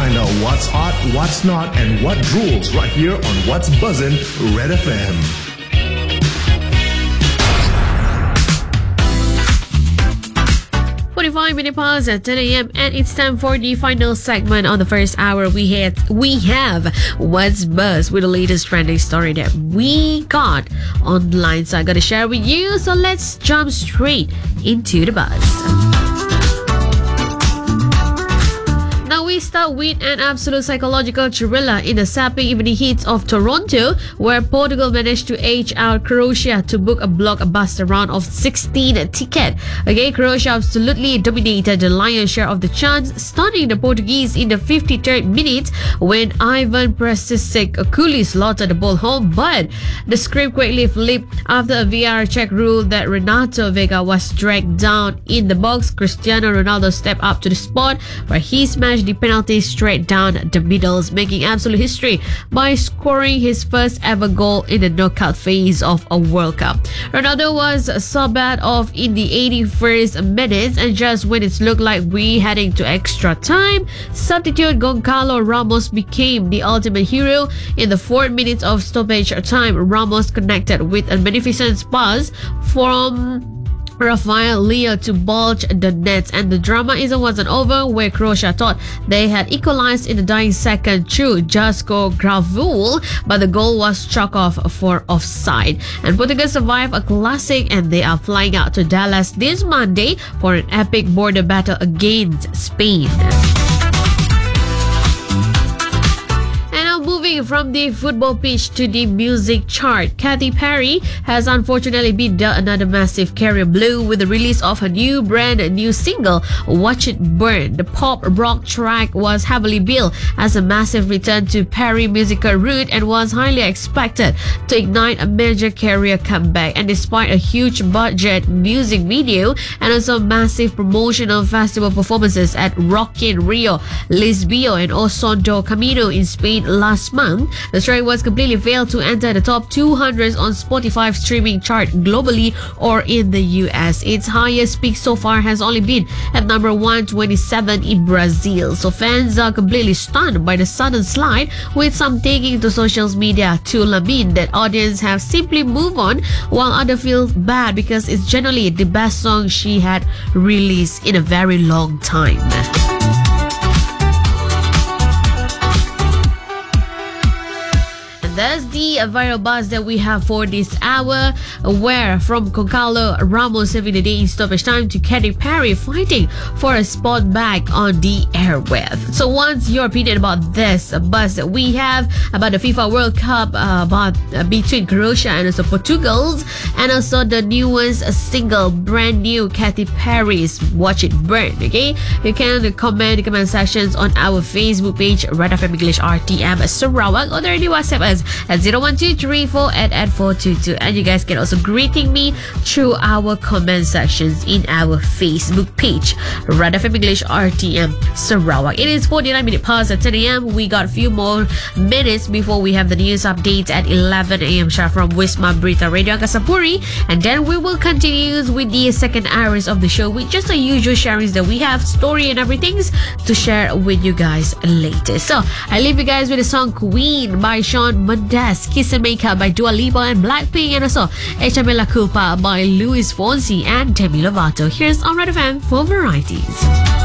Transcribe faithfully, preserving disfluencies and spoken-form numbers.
find out what's hot, what's not, and what rules right here on What's Buzzin' Red F M. forty-five minutes past at ten a.m. and it's time for the final segment on the first hour. We had we have What's Buzz with the latest trending story that we got online. So I gotta share with you. So let's jump straight into the buzz. We start with an absolute psychological thriller in the sapping evening heats of Toronto, where Portugal managed to edge out Croatia to book a blockbuster round of sixteen tickets. Okay, Croatia absolutely dominated the lion's share of the chance, stunning the Portuguese in the fifty-third minute when Ivan Perisic coolly slaughtered the ball home. But the script quickly flipped after a V R check ruled that Renato Vega was dragged down in the box. Cristiano Ronaldo stepped up to the spot where he smashed the penalty straight down the middles, making absolute history by scoring his first ever goal in the knockout phase of a World Cup. Ronaldo was subbed off in the eighty-first minute, and just when it looked like we heading to extra time, substitute Goncalo Ramos became the ultimate hero. In the fourth minute of stoppage time, Ramos connected with a magnificent pass from Rafael Leo to bulge the nets, and the drama isn't wasn't over, where Croatia thought they had equalized in the dying second through Josko Gravul, but the goal was chalked off for offside. And Portugal survived a classic, and they are flying out to Dallas this Monday for an epic border battle against Spain. Moving from the football pitch to the music chart, Katy Perry has unfortunately been dealt another massive career blow with the release of her new brand new single, Watch It Burn. The pop rock track was heavily billed as a massive return to Perry's musical route and was highly expected to ignite a major career comeback. And despite a huge budget music video and also massive promotional festival performances at Rock in Rio, Lisboa, and also do Camino in Spain last month, the track was completely failed to enter the top two hundred on Spotify streaming chart globally or in the U S. Its highest peak so far has only been at number one twenty-seven in Brazil. So fans are completely stunned by the sudden slide, with some taking to social media to lament that audience have simply moved on, while others feel bad because it's generally the best song she had released in a very long time. That's the viral buzz that we have for this hour, where from Goncalo Ramos saving the day in stoppage time to Katy Perry fighting for a spot back on the airwaves. So what's your opinion about this buzz that we have about the FIFA World Cup, uh, about uh, between Croatia and also Portugal, and also the newest single, brand new Katy Perry's Watch It Burn? Okay, you can comment in the comment sections on our Facebook page, Red F M English R T M Sarawak, or there WhatsApp us at zero one two three four eight eight four two two, and you guys can also greeting me through our comment sections in our Facebook page, Red F M English R T M Sarawak. It is forty-nine minutes past at ten a.m. We got a few more minutes before we have the news updates at eleven a.m. sharp from Wisma Berita Radio Kasapuri, and then we will continue with the second hours of the show with just the usual sharings that we have, story and everything to share with you guys later. So I leave you guys with the song Queen by Shawn Mendes, Kiss and Makeup by Dua Lipa and Blackpink, and also Echame La Culpa by Luis Fonsi and Demi Lovato. Here's on Red F M for varieties.